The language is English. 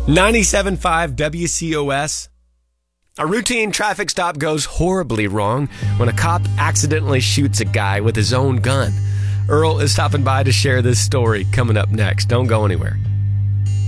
97.5 WCOS. A routine traffic stop goes horribly wrong when a cop accidentally shoots a guy with his own gun. Earl is stopping by to share this story coming up next. Don't go anywhere.